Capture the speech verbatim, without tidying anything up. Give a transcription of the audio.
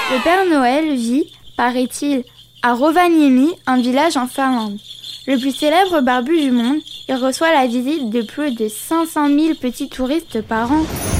Le Père Noël vit, paraît-il, à Rovaniemi, un village en Finlande. Le plus célèbre barbu du monde, il reçoit la visite de plus de cinq cent mille petits touristes par an.